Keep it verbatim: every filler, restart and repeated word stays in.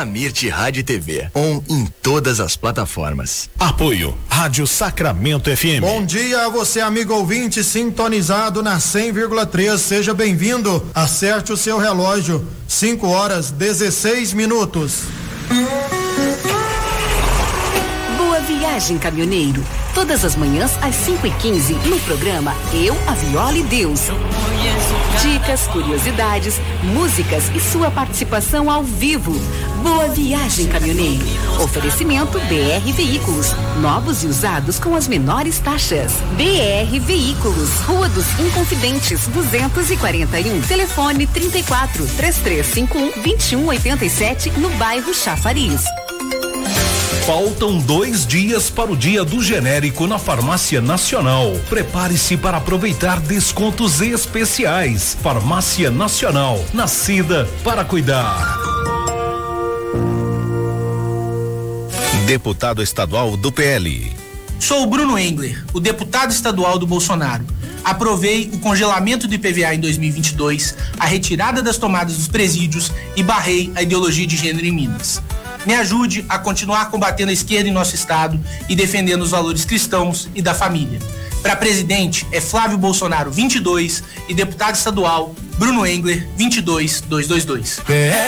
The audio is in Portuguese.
na Mirte Rádio e T V. On em todas as plataformas. Apoio Rádio Sacramento F M. Bom dia a você, amigo ouvinte, sintonizado na cem vírgula três. Seja bem-vindo. Acerte o seu relógio. cinco horas dezesseis minutos. Boa viagem, caminhoneiro. Todas as manhãs às cinco e quinze no programa Eu, a Viola e Deus. Dicas, curiosidades, músicas e sua participação ao vivo. Boa viagem, caminhoneiro. Oferecimento B R Veículos, novos e usados com as menores taxas. B R Veículos, Rua dos Inconfidentes, duzentos e quarenta e um. Telefone trinta e quatro, três três cinco um, vinte e um oitenta e sete, no bairro Chafariz. Faltam dois dias para o dia do genérico na Farmácia Nacional. Prepare-se para aproveitar descontos especiais. Farmácia Nacional, nascida para cuidar. Deputado estadual do P L. Sou o Bruno Engler, o deputado estadual do Bolsonaro. Aprovei o congelamento do I P V A em dois mil e vinte e dois, a retirada das tomadas dos presídios e barrei a ideologia de gênero em Minas. Me ajude a continuar combatendo a esquerda em nosso estado e defendendo os valores cristãos e da família. Para presidente é Flávio Bolsonaro vinte e dois e deputado estadual Bruno Engler vinte e dois mil duzentos e vinte e dois.